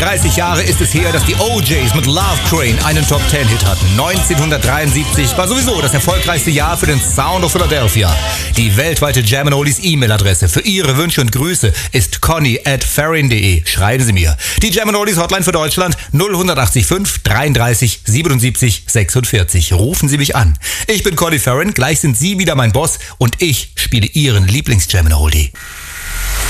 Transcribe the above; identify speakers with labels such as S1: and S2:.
S1: 30 Jahre ist es her, dass die OJs mit Love Train einen Top-10-Hit hatten. 1973 war sowieso das erfolgreichste Jahr für den Sound of Philadelphia. Die weltweite Jam & Oldies E-Mail-Adresse für Ihre Wünsche und Grüße ist conny@farrin.de. Schreiben Sie mir. Die Jam & Oldies Hotline für Deutschland 0185 33 77 46. Rufen Sie mich an. Ich bin Conny Farrin, gleich sind Sie wieder mein Boss und ich spiele Ihren Lieblings-Jam & Oldie.